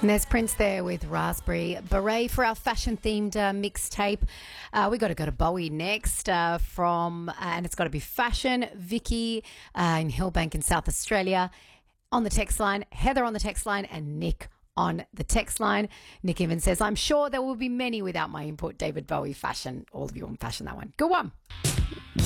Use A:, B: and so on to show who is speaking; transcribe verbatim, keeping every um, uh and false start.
A: And there's Prince there with Raspberry Beret for our fashion-themed uh, mixtape. Uh, we got to go to Bowie next uh, from, uh, and it's got to be fashion. Vicky uh, in Hillbank in South Australia on the text line, Heather on the text line, and Nick on the text line. Nick even says, I'm sure there will be many without my input. David Bowie fashion. All of you on fashion, that one. Good one.